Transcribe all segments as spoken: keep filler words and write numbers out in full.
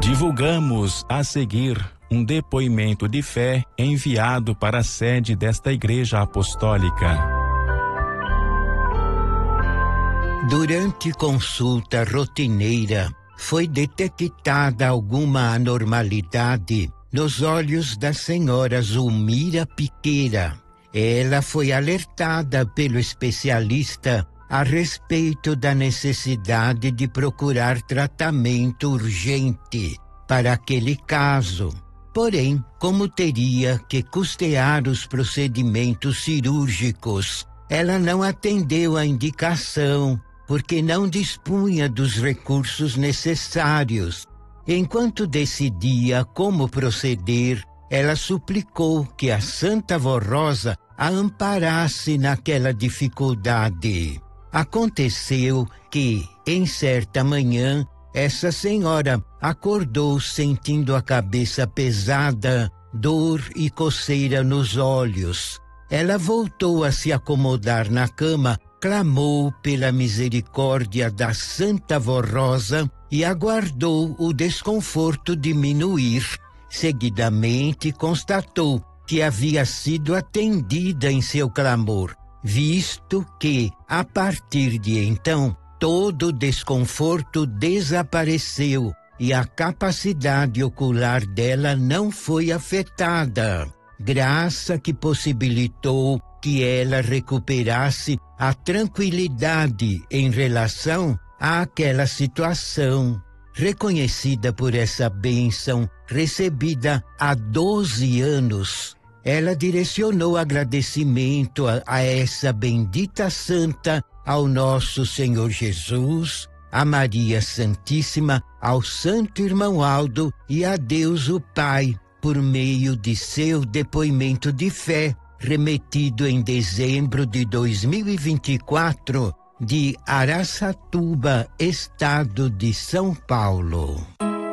Divulgamos a seguir um depoimento de fé enviado para a sede desta Igreja Apostólica. Durante consulta rotineira, foi detectada alguma anormalidade nos olhos da senhora Zulmira Piqueira. Ela foi alertada pelo especialista a respeito da necessidade de procurar tratamento urgente para aquele caso. Porém, como teria que custear os procedimentos cirúrgicos, ela não atendeu a indicação, porque não dispunha dos recursos necessários. Enquanto decidia como proceder, ela suplicou que a Santa Vó Rosa a amparasse naquela dificuldade. Aconteceu que, em certa manhã, essa senhora acordou sentindo a cabeça pesada, dor e coceira nos olhos. Ela voltou a se acomodar na cama, clamou pela misericórdia da Santa Vó Rosa e aguardou o desconforto diminuir. Seguidamente constatou que havia sido atendida em seu clamor, visto que, a partir de então, todo o desconforto desapareceu e a capacidade ocular dela não foi afetada, graça que possibilitou que ela recuperasse a tranquilidade em relação àquela situação. Reconhecida por essa bênção, recebida há doze anos, ela direcionou agradecimento a, a essa bendita santa, ao nosso Senhor Jesus, a Maria Santíssima, ao Santo Irmão Aldo e a Deus o Pai, por meio de seu depoimento de fé, remetido em dezembro de dois mil e vinte e quatro, de Araçatuba, estado de São Paulo.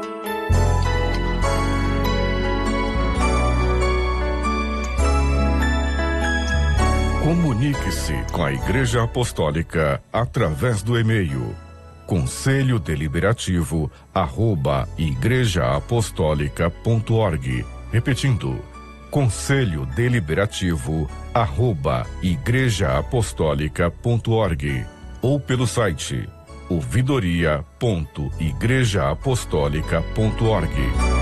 Comunique-se com a Igreja Apostólica através do e-mail conselho deliberativo arroba igrejaapostólica ponto org. Repetindo, conselho deliberativo arroba igrejaapostólica ponto org ou pelo site ouvidoria ponto igrejaapostólica ponto org.